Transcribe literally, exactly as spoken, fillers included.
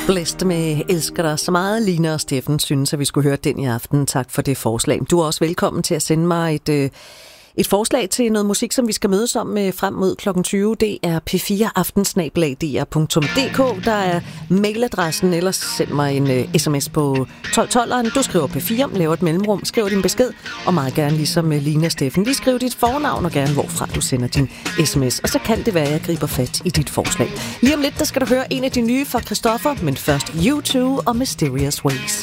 Blæst med Elsker dig så meget. Line og Steffen synes, at vi skulle høre den i aften. Tak for det forslag. Du er også velkommen til at sende mig et, øh, et forslag til noget musik, som vi skal mødes om med frem mod klokken tyve. Det er p fire aften snabel-a d r punktum d k. Der er mailadressen. Ellers send mig en øh, sms på tolv tolv. Du skriver P fire, laver et mellemrum, skriver din besked, og meget gerne ligesom Line og Steffen. Lige skriv dit fornavn og gerne hvorfra du sender din sms. Og så kan det være, at jeg griber fat i dit forslag. Lige om lidt, der skal du høre en af de nye fra Christoffer, men først U to og Mysterious Ways.